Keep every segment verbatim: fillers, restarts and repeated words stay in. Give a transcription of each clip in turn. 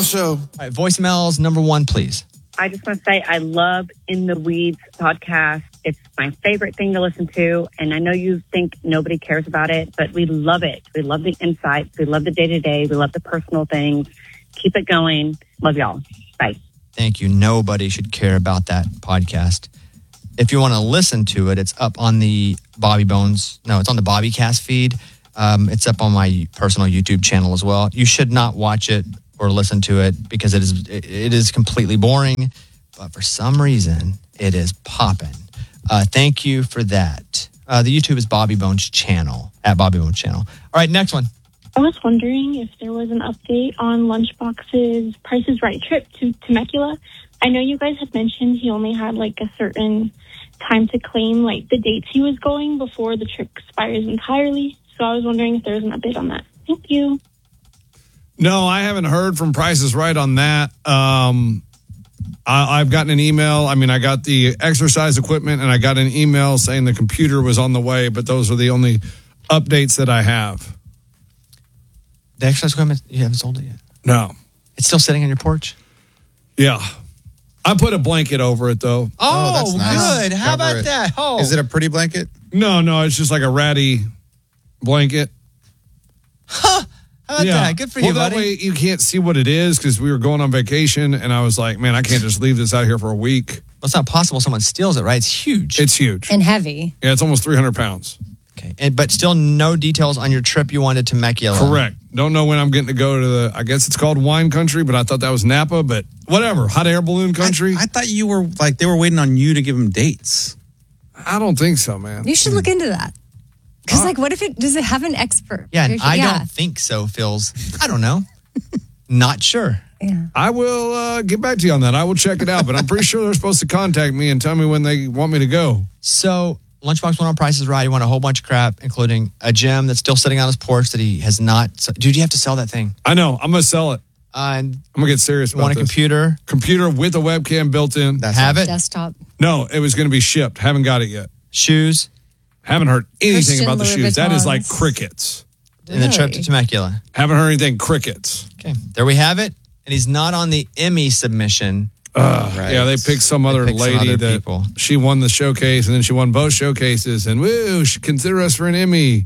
Bones Show. All right, voicemails number one, please. I just want to say I love In the Weeds podcast. It's my favorite thing to listen to. And I know you think nobody cares about it, but we love it. We love the insights. We love the day-to-day. We love the personal things. Keep it going. Love y'all. Bye. Thank you. Nobody should care about that podcast. If you want to listen to it, it's up on the Bobby Bones. No, it's on the BobbyCast feed. Um, it's up on my personal YouTube channel as well. You should not watch it or listen to it because it is it is completely boring. But for some reason, it is popping. Uh, thank you for that. Uh, the YouTube is Bobby Bones channel, at Bobby Bones channel. All right, next one. I was wondering if there was an update on Lunchbox's Price is Right trip to Temecula. I know you guys had mentioned he only had like a certain time to claim like the dates he was going before the trip expires entirely. So I was wondering if there was an update on that. Thank you. No, I haven't heard from Price is Right on that. Um, I, I've gotten an email. I mean, I got the exercise equipment and I got an email saying the computer was on the way, but those are the only updates that I have. The exercise equipment, you haven't sold it yet? No. It's still sitting on your porch? Yeah. I put a blanket over it, though. Oh, Oh, that's nice. good. How Cover about it. that? Oh. Is it a pretty blanket? No, no, it's just like a ratty blanket. Huh. How about that? Good for well, you, that buddy. way you can't see what it is because we were going on vacation, and I was like, man, I can't just leave this out here for a week. Well, it's not possible someone steals it, right? It's huge. It's huge. And heavy. Yeah, it's almost three hundred pounds. Okay, and, but still no details on your trip you wanted to Temecula. Correct. Don't know when I'm getting to go to the, I guess it's called wine country, but I thought that was Napa, but whatever. Hot air balloon country. I, I thought you were like, they were waiting on you to give them dates. I don't think so, man. You should look into that. Because, like, what if it, does it have an expert? Yeah, and I yeah. don't think so, Phil's. I don't know. Not sure. Yeah. I will uh, get back to you on that. I will check it out, but I'm pretty sure they're supposed to contact me and tell me when they want me to go. So, Lunchbox went on Price is Right. He won a whole bunch of crap, including a gem that's still sitting on his porch that he has not. Dude, you have to sell that thing. I know. I'm going to sell it. Uh, and I'm going to get serious about want a this. computer? Computer with a webcam built in. That's have it? Desktop. No, it was going to be shipped. Haven't got it yet. Shoes? Haven't heard anything Christian about the Louis shoes. That is Vuittons. like crickets. And the trip to Really? Temecula. Haven't heard anything crickets. Okay, there we have it. And he's not on the Emmy submission. Uh, Right. Yeah, they picked some They other picked some lady other that people. she won the showcase, and then she won both showcases, and woo, she consider us for an Emmy.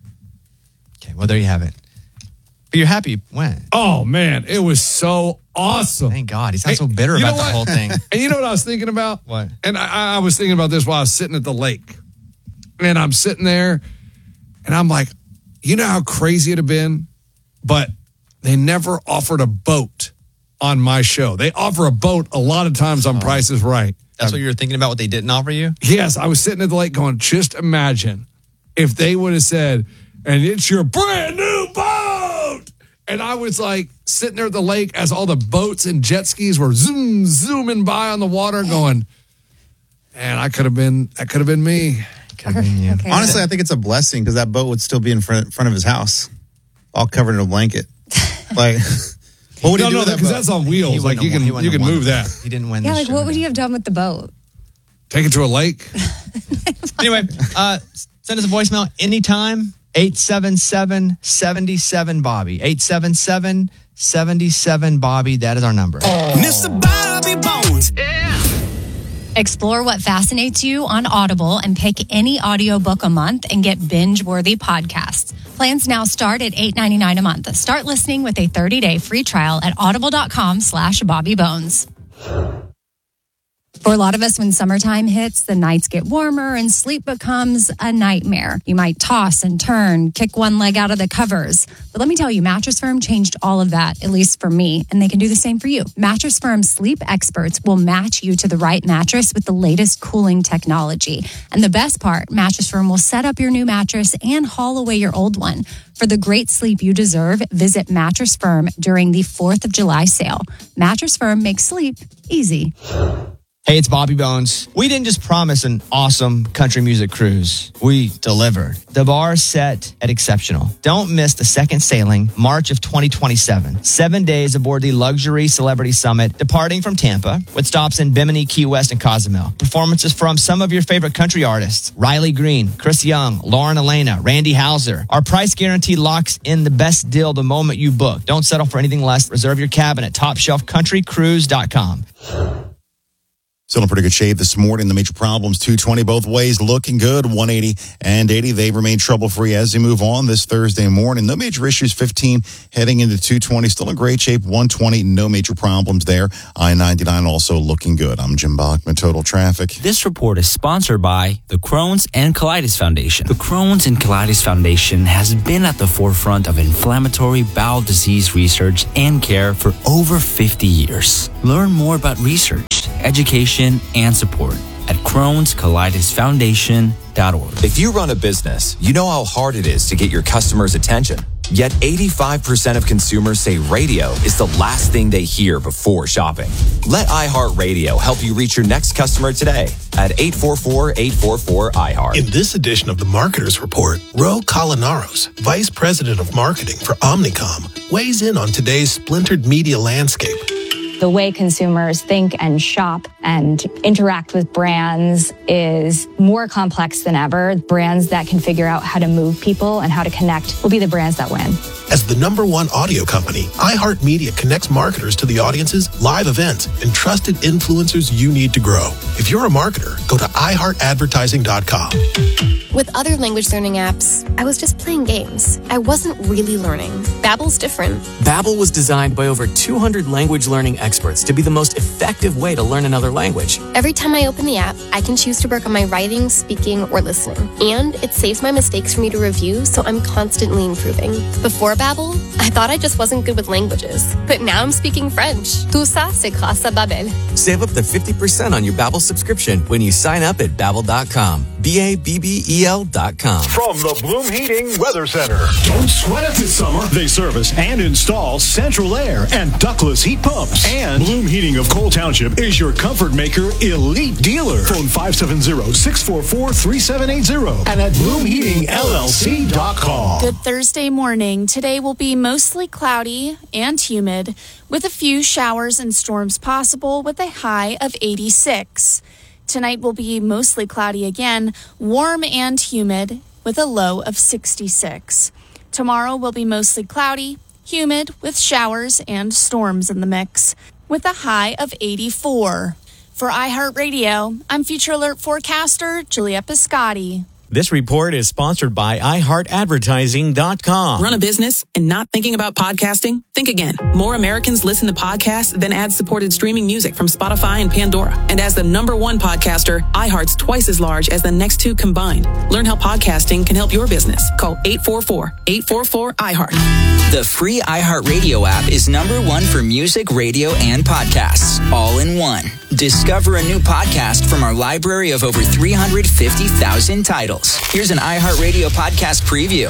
Okay, well, there you have it. But you're happy when? Oh, man, it was so awesome. Thank God. He's not Hey, so bitter you know about the what? whole thing. And you know what I was thinking about? What? And I, I was thinking about this while I was sitting at the lake. And I'm sitting there, and I'm like, you know how crazy it'd have been? But they never offered a boat on my show. They offer a boat a lot of times on Price is Right. That's what you were thinking about, what they didn't offer you? Yes, I was sitting at the lake going, just imagine if they would have said, and it's your brand new boat. And I was like sitting there at the lake as all the boats and jet skis were zoom, zooming by on the water going, man, I could have been, that could have been me. Could have been you. Okay. Honestly, I think it's a blessing because that boat would still be in front, front of his house, all covered in a blanket. Like, what would no, he do no, with that because boat? that's on He wheels. Like wouldn't you have won- can, he you wouldn't can have won move the- that. He didn't win Yeah, the like, show. what would you have done with the boat? Take it to a lake. Anyway, uh, send us a voicemail anytime. eight seven seven, seven seven, Bobby. eight seven seven, seven seven, Bobby. That is our number. Mister Bobby Bones. Explore what fascinates you on Audible and pick any audiobook a month and get binge-worthy podcasts. Plans now start at eight ninety-nine a month. Start listening with a thirty-day free trial at audible.com slash Bobby Bones. For a lot of us, when summertime hits, the nights get warmer and sleep becomes a nightmare. You might toss and turn, kick one leg out of the covers. But let me tell you, Mattress Firm changed all of that, at least for me, and they can do the same for you. Mattress Firm sleep experts will match you to the right mattress with the latest cooling technology. And the best part, Mattress Firm will set up your new mattress and haul away your old one. For the great sleep you deserve, visit Mattress Firm during the fourth of July sale. Mattress Firm makes sleep easy. Hey, it's Bobby Bones. We didn't just promise an awesome country music cruise. We delivered. The bar is set at exceptional. Don't miss the second sailing, March of twenty twenty-seven. Seven days aboard the Luxury Celebrity Summit, departing from Tampa, with stops in Bimini, Key West, and Cozumel. Performances from some of your favorite country artists, Riley Green, Chris Young, Lauren Elena, Randy Houser. Our price guarantee locks in the best deal the moment you book. Don't settle for anything less. Reserve your cabin at top shelf country cruise dot com. Still in pretty good shape this morning. The major problems, two twenty both ways, looking good. one eighty and eighty, they remain trouble-free as they move on this Thursday morning. No major issues, fifteen heading into two twenty. Still in great shape, one twenty, no major problems there. I ninety-nine also looking good. I'm Jim Bachman, Total Traffic. This report is sponsored by the Crohn's and Colitis Foundation. The Crohn's and Colitis Foundation has been at the forefront of inflammatory bowel disease research and care for over fifty years. Learn more about research, education, and support at Crohn's Colitis Foundation dot org. If you run a business, you know how hard it is to get your customers' attention. Yet eighty-five percent of consumers say radio is the last thing they hear before shopping. Let iHeartRadio help you reach your next customer today at eight four four, eight four four, I heart. In this edition of the Marketers Report, Ro Colinaros, Vice President of Marketing for Omnicom, weighs in on today's splintered media landscape. The way consumers think and shop and interact with brands is more complex than ever. Brands that can figure out how to move people and how to connect will be the brands that win. As the number one audio company, iHeartMedia connects marketers to the audiences, live events, and trusted influencers you need to grow. If you're a marketer, go to i heart advertising dot com. With other language learning apps, I was just playing games. I wasn't really learning. Babbel's different. Babbel was designed by over two hundred language learning experts to be the most effective way to learn another language. Every time I open the app, I can choose to work on my writing, speaking, or listening. And it saves my mistakes for me to review, so I'm constantly improving. Before Babbel, I thought I just wasn't good with languages. But now I'm speaking French. Tout ça, c'est grâce à Babbel. Save up to fifty percent on your Babbel subscription when you sign up at babbel dot com. B A B B E L dot com. From the Bloom Heating Weather Center. Don't sweat it this summer. They service and install central air and ductless heat pumps. And Bloom Heating of Cole Township is your comfort maker elite dealer. Phone five seven zero, six four four, three seven eight zero and at bloom heating L L C dot com. Good Thursday morning. Today will be mostly cloudy and humid with a few showers and storms possible with a high of eighty-six. Tonight will be mostly cloudy again, warm and humid with a low of sixty-six. Tomorrow will be mostly cloudy, humid with showers and storms in the mix with a high of eighty-four. For iHeartRadio, I'm Future Alert forecaster Juliette Piscotti. This report is sponsored by i heart advertising dot com. Run a business and not thinking about podcasting? Think again. More Americans listen to podcasts than ad-supported streaming music from Spotify and Pandora. And as the number one podcaster, iHeart's twice as large as the next two combined. Learn how podcasting can help your business. Call eight four four, eight four four, I heart. The free iHeartRadio app is number one for music, radio, and podcasts, all in one. Discover a new podcast from our library of over three hundred fifty thousand titles. Here's an iHeartRadio podcast preview.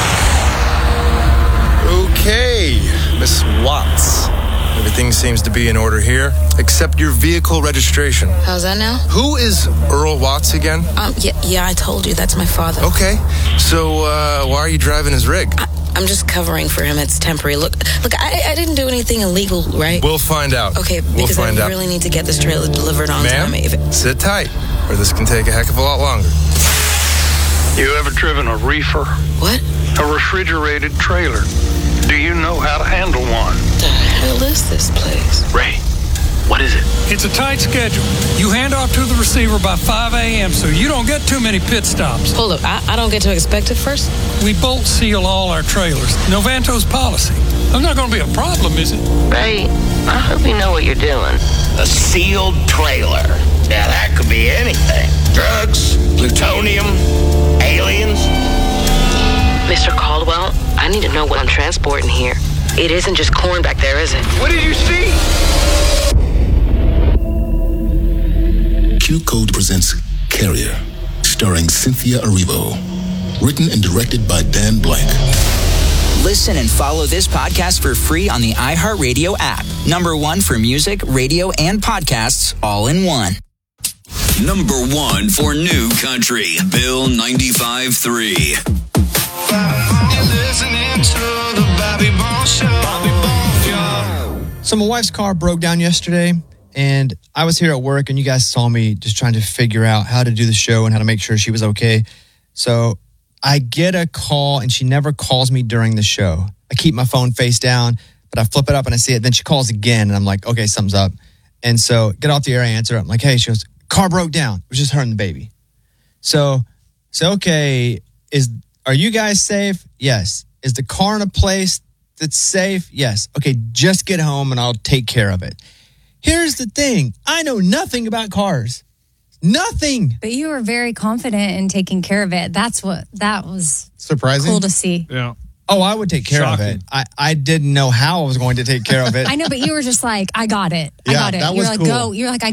Okay, Miss Watts. Everything seems to be in order here, except your vehicle registration. How's that now? Who is Earl Watts again? Um, yeah, yeah, I told you, that's my father. Okay, so uh, why are you driving his rig? I- I'm just covering for him. It's temporary. Look, look, I, I didn't do anything illegal, right? We'll find out. Okay, we'll because find I out. really need to get this trailer delivered on Ma'am, time. If it- sit tight, or this can take a heck of a lot longer. You ever driven a reefer? What? A refrigerated trailer. Do you know how to handle one? The hell is this place? Ray, what is it? It's a tight schedule. You hand off to the receiver by five a.m. so you don't get too many pit stops. Hold up, I, I don't get to expect it first? We bolt seal all our trailers. Novanto's policy. That's not going to be a problem, is it? Ray, I hope you know what you're doing. A sealed trailer. Now, that could be anything. Drugs, plutonium, aliens. Mister Caldwell, I need to know what I'm transporting here. It isn't just corn back there, is it? What did you see? Q Code presents Carrier, starring Cynthia Erivo. Written and directed by Dan Blank. Listen and follow this podcast for free on the iHeartRadio app. Number one for music, radio, and podcasts all in one. Number one for new country, Bill ninety-five point three. So my wife's car broke down yesterday, and I was here at work, and you guys saw me just trying to figure out how to do the show and how to make sure she was okay. So I get a call, and she never calls me during the show. I keep my phone face down, but I flip it up and I see it. Then she calls again, and I'm like, okay, something's up. And so get off the air, I answer. I'm like, hey, she goes, car broke down. It was just her and the baby. So, so okay, is are you guys safe? Yes. Is the car in a place that's safe? Yes. Okay, just get home and I'll take care of it. Here's the thing. I know nothing about cars. Nothing. But you were very confident in taking care of it. That's what, that was surprising. Cool to see. Yeah. Oh, I would take care Shocking. of it. I, I didn't know how I was going to take care of it. I know, but you were just like, I got it. I Yeah, got it. that You're was like, cool. go. You're like, I